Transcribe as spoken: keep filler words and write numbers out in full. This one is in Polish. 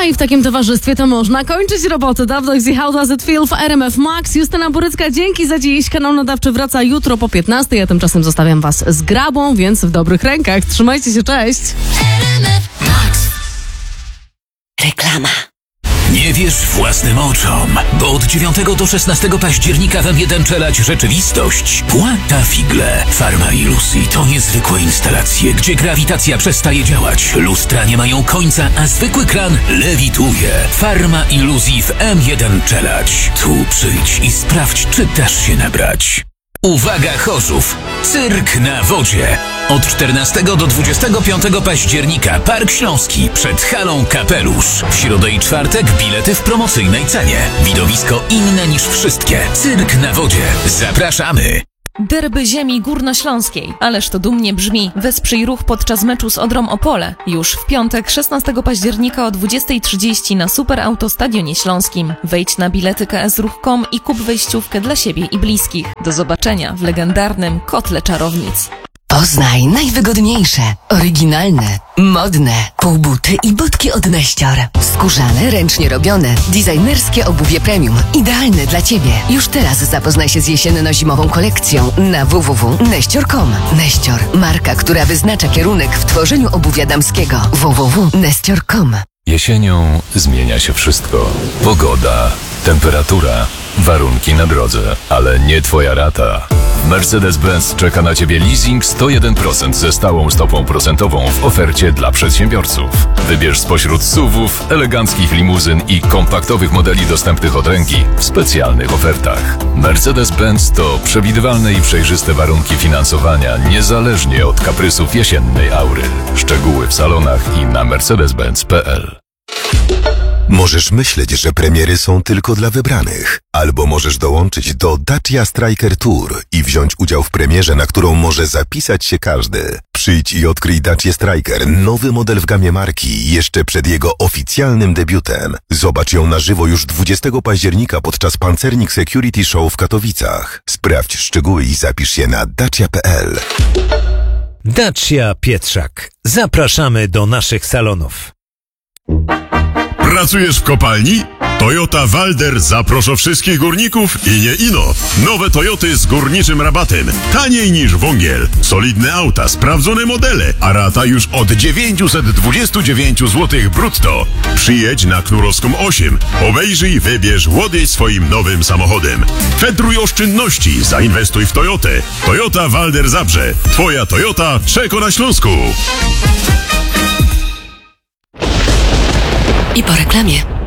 i w takim towarzystwie to można kończyć robotę. Dawno z How Does It Feel w R M F Max. Justyna Borycka, dzięki za dziś. Kanał Nadawczy wraca jutro po piętnastej. Ja tymczasem zostawiam was z Grabą, więc w dobrych rękach. Trzymajcie się, cześć. Max. Reklama. Nie wierz własnym oczom, bo od dziewiątego do szesnastego października w M jeden czelać rzeczywistość. Płata figle. Farma Iluzji to niezwykłe instalacje, gdzie grawitacja przestaje działać, lustra nie mają końca, a zwykły kran lewituje. Farma Iluzji w M jeden czelać. Tu przyjdź i sprawdź, czy dasz się nabrać. Uwaga Chorzów! Cyrk na wodzie! Od czternastego do dwudziestego piątego października Park Śląski przed halą Kapelusz. W środę i czwartek bilety w promocyjnej cenie. Widowisko inne niż wszystkie. Cyrk na wodzie. Zapraszamy! Derby ziemi górnośląskiej. Ależ to dumnie brzmi. Wesprzyj ruch podczas meczu z Odrą Opole. Już w piątek, szesnastego października o dwudziestej trzydzieści na Super Autostadionie Śląskim. Wejdź na bilety k s ruch kropka com i kup wejściówkę dla siebie i bliskich. Do zobaczenia w legendarnym Kotle Czarownic. Poznaj najwygodniejsze, oryginalne, modne półbuty i budki od Neścior. Skórzane, ręcznie robione, designerskie obuwie premium. Idealne dla Ciebie. Już teraz zapoznaj się z jesienno-zimową kolekcją na w w w kropka neścior kropka com. Neścior, marka, która wyznacza kierunek w tworzeniu obuwia damskiego. w w w kropka neścior kropka com. Jesienią zmienia się wszystko. Pogoda, temperatura, warunki na drodze, ale nie Twoja rata. Mercedes-Benz czeka na Ciebie leasing sto jeden procent ze stałą stopą procentową w ofercie dla przedsiębiorców. Wybierz spośród S U V-ów, eleganckich limuzyn i kompaktowych modeli dostępnych od ręki w specjalnych ofertach. Mercedes-Benz to przewidywalne i przejrzyste warunki finansowania niezależnie od kaprysów jesiennej aury. Szczegóły w salonach i na mercedes benz kropka p l. Możesz myśleć, że premiery są tylko dla wybranych. Albo możesz dołączyć do Dacia Striker Tour i wziąć udział w premierze, na którą może zapisać się każdy. Przyjdź i odkryj Dacia Striker, nowy model w gamie marki, jeszcze przed jego oficjalnym debiutem. Zobacz ją na żywo już dwudziestego października podczas Pancernik Security Show w Katowicach. Sprawdź szczegóły i zapisz się na dacia kropka p l. Dacia Pietrzak. Zapraszamy do naszych salonów. Pracujesz w kopalni? Toyota Walder zaprasza wszystkich górników i nie ino. Nowe Toyoty z górniczym rabatem. Taniej niż wągiel. Solidne auta, sprawdzone modele, a rata już od dziewięćset dwadzieścia dziewięć złotych brutto. Przyjedź na Knurowską osiem. Obejrzyj, wybierz, łodyj swoim nowym samochodem. Fedruj oszczędności, zainwestuj w Toyotę. Toyota Walder Zabrze. Twoja Toyota czeka na Śląsku. I po reklamie.